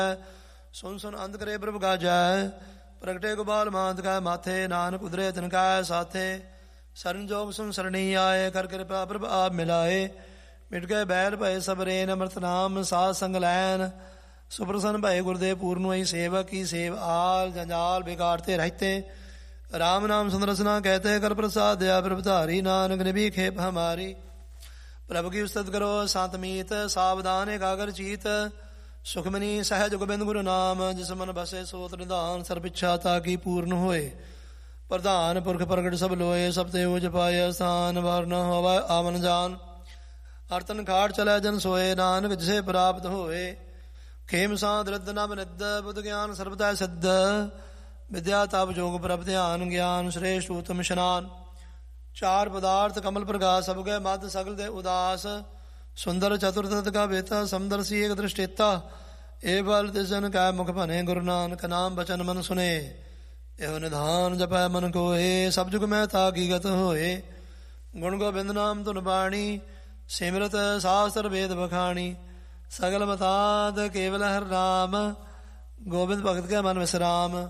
ਸੁਨ ਸੁਨ ਅੰਧ ਕਰੇ ਪ੍ਰਭ ਗਾਜੈ। ਪ੍ਰਗਟੇ ਗੋਪਾਲ ਮਾਤ ਕੈ ਮਾਥੇ, ਨਾਨਕ ਉਦਰੇ ਤਿਨ ਕੈ ਸਾਥੇ। ਸਰਨ ਜੋਗ ਸੁਨ ਸਰਣੀ ਆਏ, ਕਰ ਕਿਰਪਾ ਪ੍ਰਭ ਆਪ ਮਿਲਾਏ। ਮਿਟ ਗਏ ਬੈਲ ਭਏ ਸਬਰੇਨ, ਅੰਮ੍ਰਿਤ ਨਾਮ ਸਾਧ ਸੰਗ ਲੈਨ। ਸੁਪ੍ਰਸੰਨ ਭਏ ਗੁਰਦੇਵ ਪੂਰਨ ਹੋਈ, ਸੇਵਕ ਕੀ ਸੇਵ ਆਲ। ਜੰਜਾਲ ਬਿਗਾੜਤੇ ਰਹਿਤੇ, ਰਾਮ ਨਾਮ ਸੁੰਦਰਸਨਾ कहते। कर प्रसाद दया प्रभ धारी, नानक निभि खेप हमारी। प्रभु की उस्तत करो संत मीत, सावधान एकाग्र चीत। सुखमनी सहज गोबिंद गुरु नाम, जिस मन बसे सोत निधान। सर्ब इच्छा ताकि पूर्ण होए, प्रधान पुरख प्रगट सब लोए। सब ते जपाय स्थान, वार न होवा आवन जान। अरतन खाट चलै जन सोए, नानक जिसे प्राप्त होए। खेम साध रिद्ध नभ निद्ध, बुद्ध ज्ञान सर्वदा सिद्ध। विद्या तप जोग प्रभ ध्यान, ज्ञान श्रेष्ठ उत्तम स्नान। चार पदार्थ कमल प्रकाश, सब गए मद सगल दे उदास। सुंदर चतुर्थ का बेता, समदर्शी एक दृष्टेता। ए बल तिसन कै मुख भने, गुरु नानक नाम बचन मन सुने। एहो निधान जपै मन कोहे, सब जुग में ताकी गत होए। गुण गोबिंद नाम धुन बाणी, सिमरत शास्त्र वेद बखाणी। सगल मताद केवल हर नाम, गोबिंद भगत के मन विश्राम।